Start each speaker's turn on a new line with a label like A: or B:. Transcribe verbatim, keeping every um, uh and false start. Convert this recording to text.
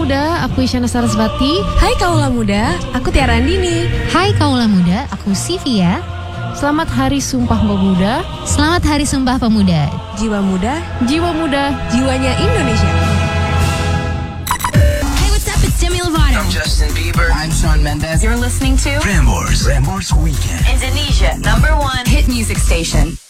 A: Muda, aku Isyana Sarasvati.
B: Hai Kaula Muda, aku Tiara Andini.
C: Hai Kaula Muda, aku Sivia.
A: Selamat Hari Sumpah Pemuda.
C: Selamat Hari Sumpah Pemuda.
B: Jiwa muda,
A: Jiwa muda,
B: jiwanya Indonesia.
D: Hey, what's up? It's Demi Lovato.
E: I'm Justin Bieber.
F: I'm Shawn Mendes.
D: You're listening to
E: Prambors. Prambors Weekend.
D: Indonesia number one hit music station.